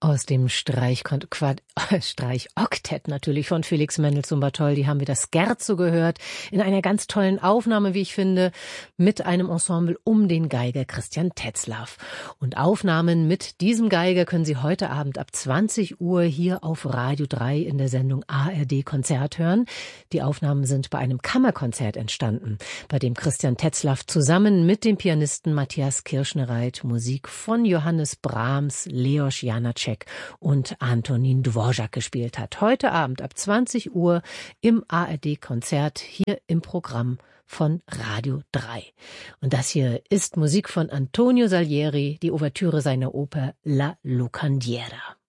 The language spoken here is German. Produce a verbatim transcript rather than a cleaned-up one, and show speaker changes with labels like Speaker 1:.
Speaker 1: Aus dem Streichkont- Quad- Streichoktett natürlich von Felix Mendelssohn Bartholdy haben wir das Scherzo gehört, in einer ganz tollen Aufnahme, wie ich finde, mit einem Ensemble um den Geiger Christian Tetzlaff. Und Aufnahmen mit diesem Geiger können Sie heute Abend ab zwanzig Uhr hier auf Radio drei in der Sendung A R D Konzert hören. Die Aufnahmen sind bei einem Kammerkonzert entstanden, bei dem Christian Tetzlaff zusammen mit dem Pianisten Matthias Kirschnereit Musik von Johannes Brahms, Leos Janáček und Antonín Dvořák gespielt hat. Heute Abend ab zwanzig Uhr im A R D-Konzert hier im Programm von Radio drei. Und das hier ist Musik von Antonio Salieri, die Ouvertüre seiner Oper La Locandiera.